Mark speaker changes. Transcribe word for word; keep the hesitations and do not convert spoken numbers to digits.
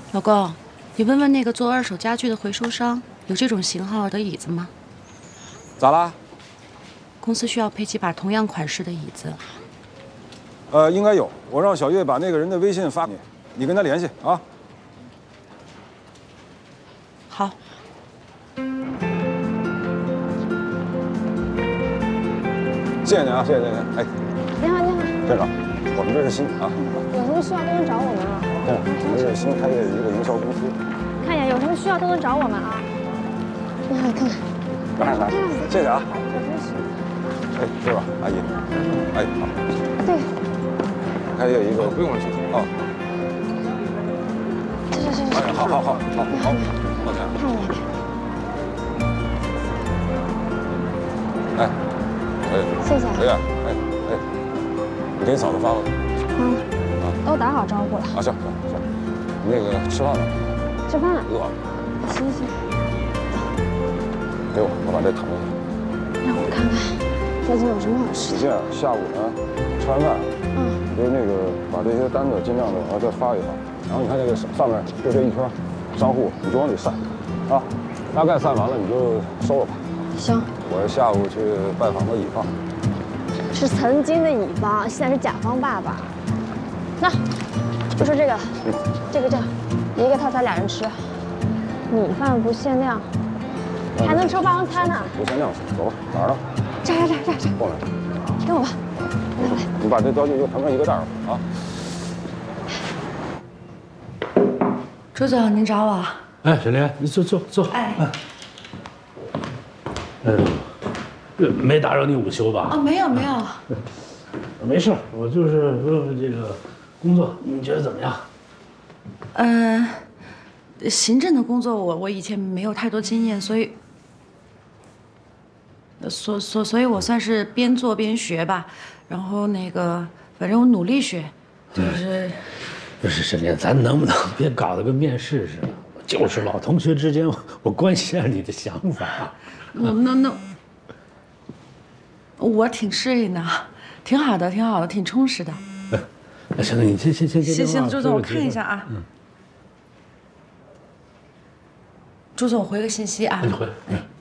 Speaker 1: 老公，你问问那个做二手家具的回收商，有这种型号的椅子吗？
Speaker 2: 咋啦？
Speaker 1: 公司需要配几把同样款式的椅子。
Speaker 2: 呃，应该有。我让小月把那个人的微信发给你，你跟他联系啊。
Speaker 1: 好。
Speaker 2: 谢谢你啊，谢谢谢谢。哎，
Speaker 3: 你好，你好，
Speaker 2: 店长，我们这是新啊。
Speaker 3: 有什么需要都能找我们啊。
Speaker 2: 店长，我们这是新开业的一个营销公司。
Speaker 3: 看一眼，有什么需要都能找我们啊。你好，看看。
Speaker 2: 来来，谢谢啊。
Speaker 3: 有什么需？
Speaker 2: 哎，这吧，阿姨。哎，好。
Speaker 3: 对。
Speaker 2: 开业一个，不用了，谢谢。哦。
Speaker 3: 这这这。
Speaker 2: 哎，好好好好好，抱歉。
Speaker 3: 看一眼。
Speaker 2: 哎。哎，
Speaker 3: 谢谢。
Speaker 2: 哎呀，哎哎，你给你嫂子发了。
Speaker 3: 嗯。啊。都打好招呼了。
Speaker 2: 啊，行行行，你那个吃饭了？
Speaker 3: 吃饭了。
Speaker 2: 饿了。
Speaker 3: 行行。
Speaker 2: 给我，我把这腾一下。
Speaker 3: 让我看看，最近有什么好吃的。
Speaker 2: 你这样，下午呢，吃完饭，
Speaker 3: 嗯，
Speaker 2: 就是那个把这些单子尽量的往再发一发，然后你看这个上面就这一圈，商户你就往里散，啊，大概散完了你就收了吧。
Speaker 3: 行。
Speaker 2: 我下午去拜访个乙方，
Speaker 3: 是曾经的乙方，现在是甲方爸爸。那，就说这个，嗯、这个这个，一个套餐俩人吃，米饭不限量，还能吃霸王餐呢。
Speaker 2: 不限量，走吧，哪儿呢？
Speaker 3: 这儿这儿这儿这儿，
Speaker 2: 过来，
Speaker 3: 跟我吧。来来，
Speaker 2: 你把这刀具就盛成一个袋儿吧，啊。
Speaker 1: 朱总，您找我？
Speaker 4: 哎，小莲，你坐坐坐。
Speaker 1: 哎。
Speaker 4: 嗯，没打扰你午休吧？
Speaker 1: 哦，没有没有。
Speaker 4: 没事，我就是问问这个工作，你觉得怎么样？
Speaker 1: 呃，行政的工作我我以前没有太多经验，所以，所所所以，我算是边做边学吧。然后那个，反正我努力学，就是。
Speaker 4: 不是沈莲，咱能不能别搞得跟面试似的？就是老同学之间，我关心下你的想法。
Speaker 1: 我那那，我挺适应的，挺好的，挺好的，挺充实的。
Speaker 4: 那行了，你先先先先。
Speaker 1: 行行，朱总，我看一下啊。嗯。朱总，我回个信息啊。
Speaker 4: 你回。哎。